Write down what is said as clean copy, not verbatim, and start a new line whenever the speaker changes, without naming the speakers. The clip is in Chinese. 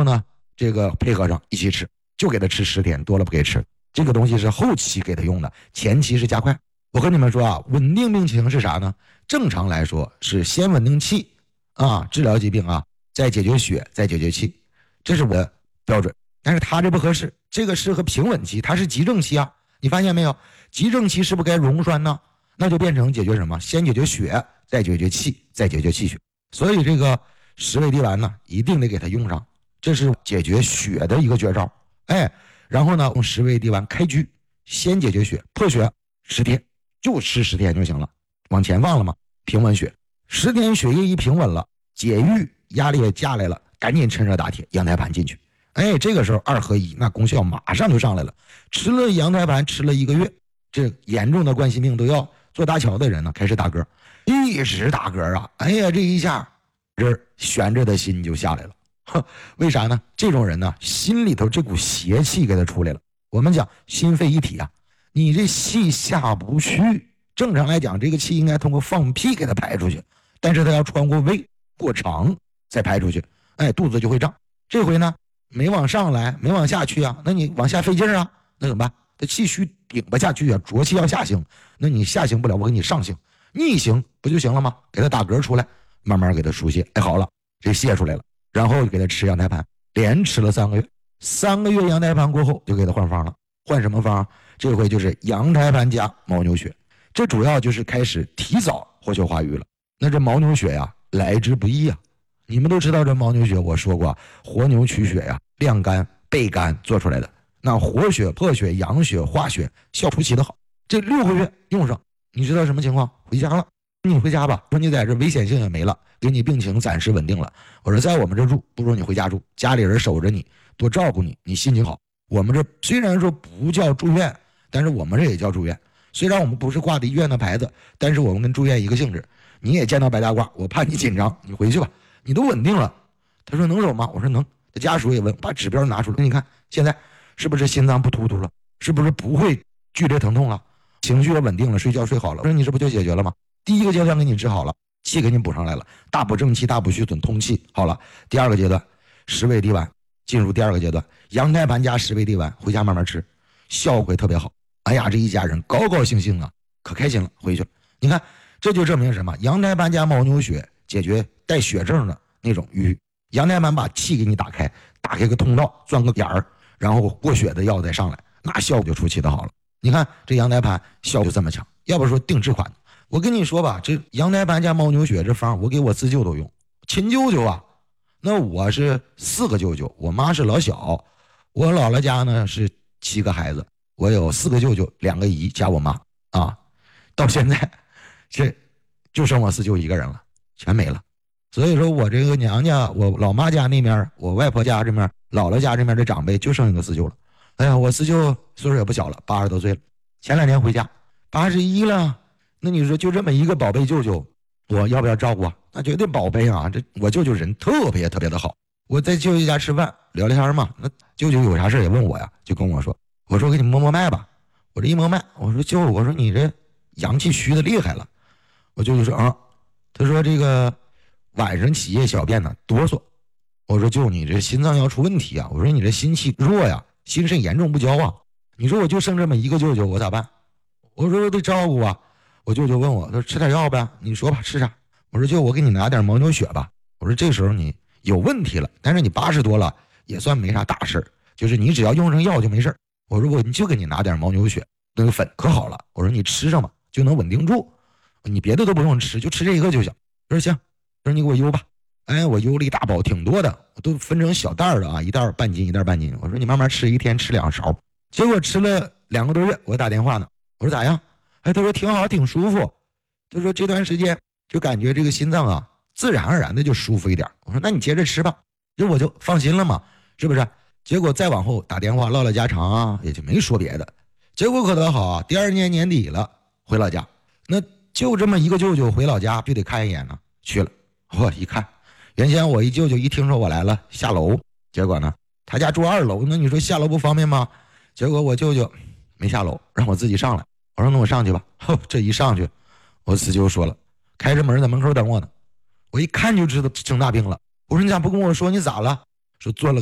呢，这个配合上一起吃，就给他吃10天，多了不给吃。这个东西是后期给他用的，前期是加快。我跟你们说啊，稳定病情是啥呢？正常来说是先稳定气啊，治疗疾病啊，再解决血，再解决气，这是我的标准。但是他这不合适，这个适合平稳期，他是急症期啊。你发现没有？急症期是不是该溶栓呢？那就变成解决什么？先解决血，再解决气，再解决气血。所以这个10味地丸呢，一定得给他用上，这是解决血的一个绝招。然后呢，用10味地丸开局，先解决血，破血10天，就吃10天就行了。往前放了嘛，平稳血，10天血液一平稳了，解郁，压力也下来了，赶紧趁热打铁，羊胎盘进去。这个时候2合1，那功效马上就上来了。吃了羊胎盘，吃了1个月，这严重的冠心病都要做搭桥的人呢，开始打嗝，一直打嗝啊！这一下，这悬着的心就下来了。为啥呢？这种人呢，心里头这股邪气给他出来了。我们讲心肺一体啊，你这气下不去，正常来讲，这个气应该通过放屁给它排出去，但是它要穿过胃过肠再排出去，肚子就会胀。这回呢，没往上来，没往下去啊，那你往下费劲啊，那怎么办？它气虚顶不下去啊，浊气要下行，那你下行不了，我给你上行，逆行不就行了吗？给它打嗝出来，慢慢给它疏泄，好了，这泄出来了，然后给它吃羊胎盘，连吃了3个月，3个月羊胎盘过后就给它换方了。换什么方？这回就是羊胎盘加牦牛血，这主要就是开始提早活血化瘀了。那这牦牛血呀，来之不易啊。你们都知道这牦牛血，我说过，活牛取血呀，晾干焙干做出来的，那活血破血养血化血，效出奇的好。这6个月用上，你知道什么情况？回家了，你回家吧，说你在这危险性也没了，给你病情暂时稳定了。我说在我们这住不如你回家住，家里人守着你，多照顾你，你心情好。我们这虽然说不叫住院，但是我们这也叫住院。虽然我们不是挂的医院的牌子，但是我们跟住院一个性质。你也见到白大褂，我怕你紧张，你回去吧，你都稳定了。他说能走吗？我说能。他家属也问，把指标拿出来，你看现在是不是心脏不突突了？是不是不会剧烈疼痛了？情绪也稳定了，睡觉睡好了。我说你这不就解决了吗？第一个阶段给你治好了，气给你补上来了，大补正气，大补虚损，通气好了。第2个阶段10味地丸进入第2个阶段，羊胎盘加10味地丸，回家慢慢吃，效果特别好。这一家人高高兴兴啊，可开心了，回去了。你看这就证明什么？羊胎盘加牦牛血解决带血症的那种瘀，羊胎盘把气给你打开个通道，钻个眼儿，然后过血的药再上来，那效果就出奇的好了。你看这羊胎盘效果就这么强，要不说定制款。我跟你说吧，这羊胎盘加牦牛血这方，我给我4舅都用，亲舅舅啊。那我是4个舅舅，我妈是老小，我姥姥家呢是7个孩子，我有4个舅舅，2个姨加我妈啊，到现在这就剩我4舅一个人了，全没了。所以说我这个娘家，我老妈家那边，我外婆家这边，姥姥家这边的长辈就剩一个4舅了。我4舅岁数也不小了，80多岁了。前2天回家，81了。那你说就这么一个宝贝舅舅，我要不要照顾啊？那绝对宝贝啊！这我舅舅人特别特别的好。我在舅舅家吃饭聊聊天嘛，那舅舅有啥事也问我呀，就跟我说，我说给你摸摸脉吧。我这一摸脉，我说舅，我说你这阳气虚的厉害了。我舅舅说他说这个晚上起夜小便呢哆嗦。我说舅，你这心脏要出问题啊！我说你这心气弱呀，心肾严重不交啊！你说我就剩这么一个舅舅，我咋办？我说我得照顾啊。我舅舅问我，他说吃点药呗，你说吧，吃啥？我说舅，我给你拿点牦牛血吧。我说这时候你有问题了，但是你80多了，也算没啥大事，就是你只要用上药就没事。我说你就给你拿点牦牛血，那个粉可好了。我说你吃上吧，就能稳定住，你别的都不用吃，就吃这一个就行。我说行，我说你给我邮吧。我邮了一大包，挺多的，我都分成小袋的啊，一袋半斤，一袋半斤。我说你慢慢吃，一天吃2勺。结果吃了2个多月，我打电话呢，我说咋样？他说挺好，挺舒服。他说这段时间就感觉这个心脏啊，自然而然的就舒服一点。我说那你接着吃吧，这我就放心了嘛，是不是？结果再往后打电话唠了家常啊，也就没说别的。结果可倒好啊，第2年年底了，回老家，那就这么一个舅舅回老家必得看一眼呢，去了。我一看，原先我一舅舅一听说我来了，下楼，结果呢，他家住2楼，那你说下楼不方便吗？结果我舅舅没下楼，让我自己上来。我说那我上去吧。这一上去，我4舅说了，开着门在门口等我呢。我一看就知道生大病了。我说你咋不跟我说，你咋了？说做了